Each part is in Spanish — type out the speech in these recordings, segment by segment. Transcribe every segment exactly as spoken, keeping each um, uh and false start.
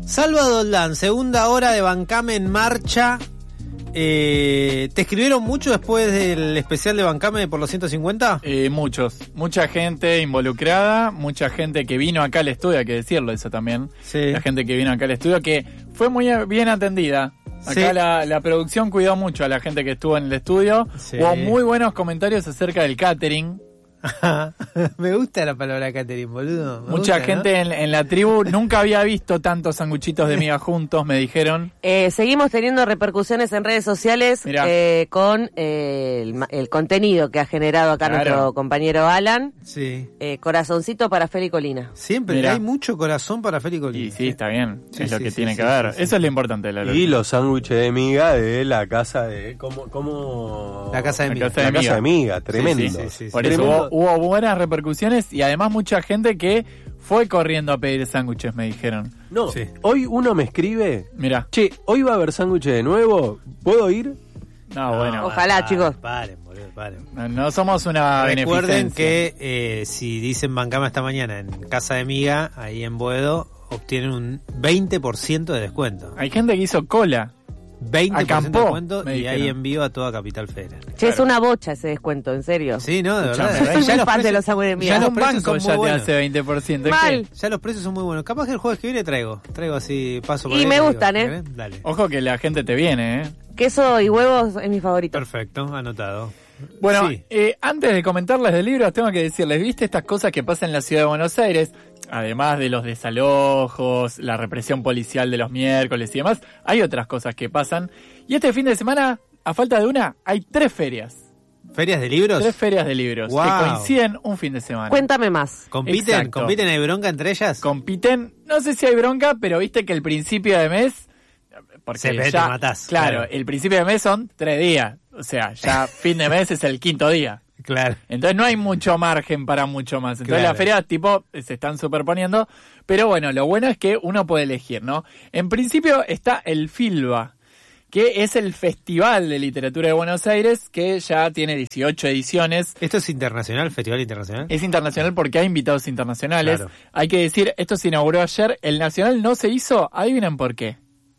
Salva Doldán, segunda hora de Bancame en marcha. Eh, ¿Te escribieron mucho después del especial de Bancame por los ciento cincuenta? Eh, muchos, mucha gente involucrada, mucha gente que vino acá al estudio, hay que decirlo eso también. Sí. La gente que vino acá al estudio que fue muy bien atendida. Acá Sí. la, la producción cuidó mucho a la gente que estuvo en el estudio. Sí. Hubo muy buenos comentarios acerca del catering. Me gusta la palabra catering, boludo. Me Mucha gusta, gente ¿no? en, en la tribu nunca había visto tantos sanguchitos de miga juntos, me dijeron. Eh, seguimos teniendo repercusiones en redes sociales eh, con eh, el, el contenido que ha generado acá Claro. nuestro compañero Alan. Sí. Eh, corazoncito para Feli Colina. Siempre Mirá. hay mucho corazón para Feli Colina. Y sí, está bien, Sí, es lo sí, que sí, tiene sí, que haber. sí, sí. Eso es lo importante de la Y los sándwiches de miga de la casa de... ¿Cómo? cómo... La casa de La Miga. casa de La casa miga. de miga, tremendo. Sí, sí, sí, sí, sí. Por eso Tremendo. hubo, hubo buenas repercusiones y además mucha gente que fue corriendo a pedir sándwiches, me dijeron. No, Sí. hoy uno me escribe... Mirá, Che, ¿hoy va a haber sándwiches de nuevo? ¿Puedo ir? no, bueno, Ojalá, paren, chicos. Paren, boludo, paren. no, no somos una Recuerden beneficencia. que eh, si dicen Bancame esta mañana en Casa de Miga, ahí en Boedo, obtienen un veinte por ciento de descuento. Hay gente que hizo cola. veinte por ciento Acampó, de descuento me y ahí dijeron. envío a toda Capital Federal. Che, es una bocha ese descuento, en serio. Sí, no, de Escuchame, verdad. Yo soy Ya muy los fan de precios- los sándwiches de miga. ya los un precios banco son ya muy te buenos. hace veinte por ciento. ¿Qué? Mal. Ya los precios son muy buenos. Capaz que el jueves que viene traigo. Traigo así, paso por Y ahí, me digo, gustan, ¿eh? ¿querés? Dale. Ojo que la gente te viene, ¿eh? Queso y huevos es mi favorito. Perfecto, anotado. Bueno, Sí. eh, antes de comentarles del libro, tengo que decirles, ¿viste estas cosas que pasan en la ciudad de Buenos Aires? Además de los desalojos, la represión policial de los miércoles y demás, hay otras cosas que pasan. Y este fin de semana, a falta de una, hay tres ferias. ¿Ferias de libros? Tres ferias de libros Wow. que coinciden un fin de semana. Cuéntame más. ¿Compiten? Exacto. ¿Compiten? ¿Hay bronca entre ellas? Compiten, no sé si hay bronca, pero viste que el principio de mes... Porque Se ve, te ya, matás, claro, claro. el principio de mes son tres días. O sea, ya fin de mes es el quinto día. Claro. Entonces no hay mucho margen para mucho más. Entonces Claro. las ferias tipo se están superponiendo. Pero bueno, lo bueno es que uno puede elegir, ¿no? En principio está el FILBA, que es el Festival de Literatura de Buenos Aires, que ya tiene dieciocho ediciones. ¿Esto es internacional? ¿Festival internacional? Es internacional porque hay invitados internacionales. Claro. Hay que decir, esto se inauguró ayer. El nacional no se hizo, adivinen por qué.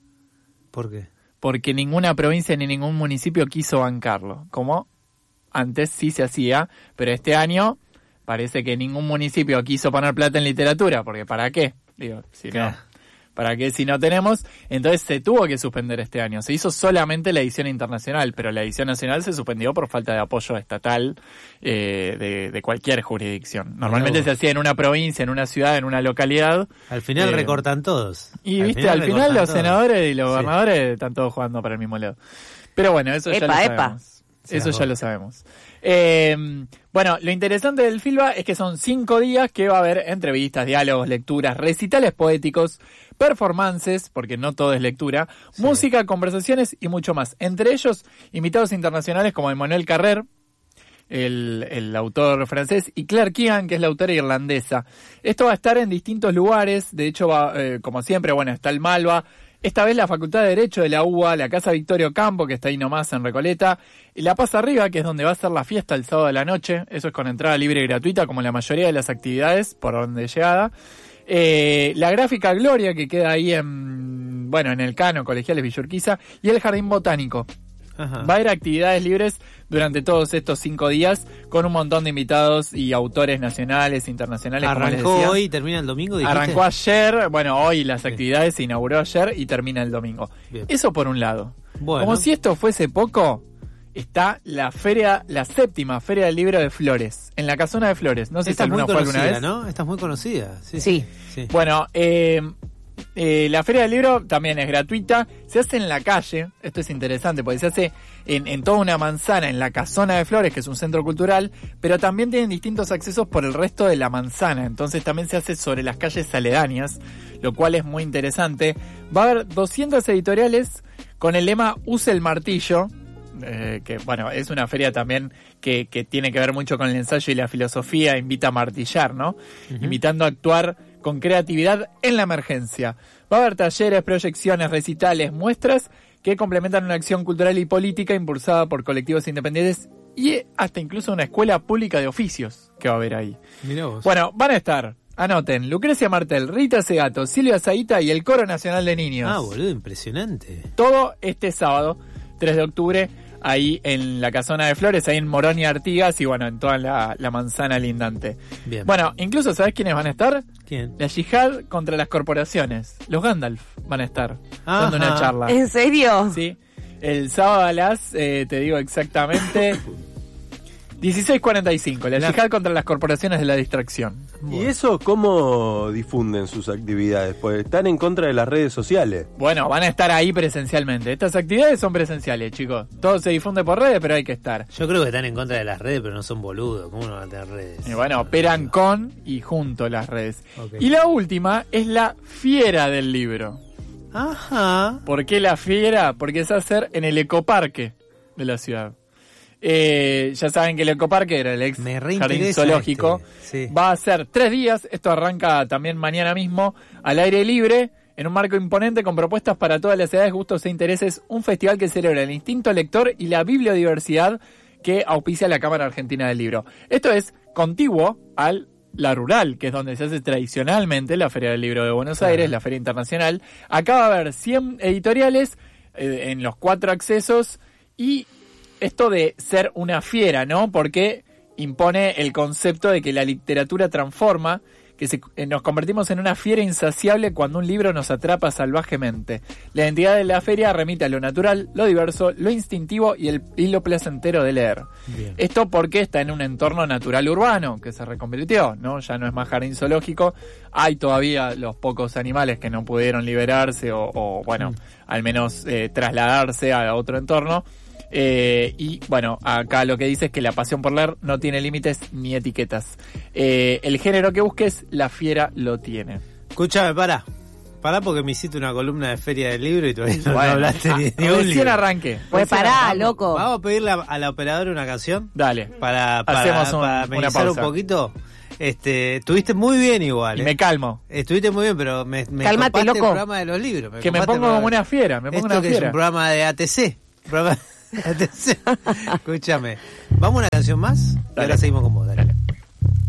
¿Por qué? Porque ninguna provincia ni ningún municipio quiso bancarlo, como antes sí se hacía, pero este año parece que ningún municipio quiso poner plata en literatura, porque ¿para qué? Digo, si Claro. no, ¿para qué si no tenemos? Entonces se tuvo que suspender este año. Se hizo solamente la edición internacional, pero la edición nacional se suspendió por falta de apoyo estatal eh, de, de cualquier jurisdicción. Normalmente vos. se hacía en una provincia, en una ciudad, en una localidad. Al final Eh, recortan todos. Y viste, al final recortan los todos. senadores y los Sí. gobernadores están todos jugando para el mismo lado. Pero bueno, eso ya Epa, lo epa. sabemos. Se Eso la ya lo sabemos. Eh, bueno, lo interesante del FILBA es que son cinco días que va a haber entrevistas, diálogos, lecturas, recitales poéticos, performances, porque no todo es lectura, Sí. música, conversaciones y mucho más. Entre ellos, invitados internacionales como Emmanuel Carrer, el, el autor francés, y Claire Keegan, que es la autora irlandesa. Esto va a estar en distintos lugares, de hecho, va, eh, como siempre, bueno, está el Malva, esta vez la Facultad de Derecho de la U B A, la Casa Victorio Campo, que está ahí nomás en Recoleta, y La Paz Arriba, que es donde va a ser la fiesta el sábado de la noche, eso es con entrada libre y gratuita, como la mayoría de las actividades, por donde llegada. Eh, la Gráfica Gloria, que queda ahí en, bueno, en el Cano, Colegiales Villurquiza, y el Jardín Botánico. Ajá. Va a haber actividades libres durante todos estos cinco días con un montón de invitados y autores nacionales, internacionales. como les Arrancó decía. hoy y termina el domingo, ¿dijiste? Arrancó ayer, bueno, hoy las Sí. actividades se inauguró ayer y termina el domingo. Bien. Eso por un lado. Bueno. Como si esto fuese poco, está la feria, la séptima Feria del Libro de Flores, en la Casona de Flores. No sé Esta si es muy alguna fue alguna conocida, vez. ¿no? Esta es muy conocida. Sí. Sí. sí. Bueno, eh, eh, la Feria del Libro también es gratuita, se hace en la calle, esto es interesante porque se hace en, en toda una manzana, en la Casona de Flores, que es un centro cultural, pero también tienen distintos accesos por el resto de la manzana, entonces también se hace sobre las calles aledañas, lo cual es muy interesante. Va a haber doscientas editoriales con el lema Use el martillo, eh, que bueno, es una feria también que, que tiene que ver mucho con el ensayo y la filosofía, invita a martillar, ¿no? Ujú. Invitando a actuar con creatividad en la emergencia. Va a haber talleres, proyecciones, recitales, muestras que complementan una acción cultural y política impulsada por colectivos independientes y hasta incluso una escuela pública de oficios que va a haber ahí. Mirá vos. Bueno, van a estar Anoten, Lucrecia Martel, Rita Segato, Silvia Zahita y el Coro Nacional de Niños. Ah, boludo, impresionante. Todo este sábado, tres de octubre, ahí en la Casona de Flores, ahí en Morón y Artigas, y bueno, en toda la, la manzana lindante. Bien. Bueno, incluso, ¿sabés quiénes van a estar? ¿Quién? La Yihad contra las corporaciones. Los Gandalf van a estar Ajá. dando una charla. ¿En serio? Sí. El sábado a las, eh, te digo exactamente, dieciséis cuarenta y cinco. La Yihad contra las corporaciones de la distracción. ¿Y eso cómo difunden sus actividades? Pues están en contra de las redes sociales. Bueno, van a estar ahí presencialmente. Estas actividades son presenciales, chicos. Todo se difunde por redes, pero hay que estar. Yo creo que están en contra de las redes, pero no son boludos. ¿Cómo no van a tener redes? Y bueno, operan con y junto las redes. Okay. Y la última es la Fiera del Libro. Ajá. ¿Por qué la Fiera? Porque se va a hacer en el Ecoparque de la ciudad. Eh, ya saben que el Ecoparque era el ex Me jardín reinteresa zoológico. este, sí. Va a ser tres días. Esto arranca también mañana mismo al aire libre, en un marco imponente con propuestas para todas las edades, gustos e intereses. Un festival que celebra el instinto lector y la bibliodiversidad que auspicia la Cámara Argentina del Libro. Esto es contiguo al La Rural, que es donde se hace tradicionalmente la Feria del Libro de Buenos Aires, la Feria Internacional. Acá va a haber cien editoriales eh, en los cuatro accesos, y esto de ser una fiera, ¿no? Porque impone el concepto de que la literatura transforma, que se, eh, nos convertimos en una fiera insaciable cuando un libro nos atrapa salvajemente. La identidad de la feria remite a lo natural, lo diverso, lo instintivo y, el, y lo placentero de leer. Bien. Esto porque está en un entorno natural urbano, que se reconvirtió, ¿no? Ya no es más jardín zoológico. Hay todavía los pocos animales que no pudieron liberarse o, o bueno, mm. al menos eh, trasladarse a otro entorno. Eh, y bueno, acá lo que dice es que la pasión por leer no tiene límites ni etiquetas. Eh, el género que busques, la fiera lo tiene. Escúchame, para. Pará porque me hiciste una columna de Feria del Libro y todavía no, bueno, no hablaste ah, ni de un recién libro. arranqué. Pues pará, loco. Vamos a pedirle a, a la operadora una canción. Dale. Para, para, Hacemos un, para amenizar una un pausa. poquito. Este, estuviste muy bien igual. Y ¿eh? me calmo. Estuviste muy bien, pero me, me Cálmate, copaste loco. el programa de los libros. Me que me copaste pongo el como una fiera. Me pongo Esto una que fiera. es un programa de A T C. Programa de A T C. Escúchame. ¿Vamos a una canción más? Y Dale. ahora seguimos con vos. Dale.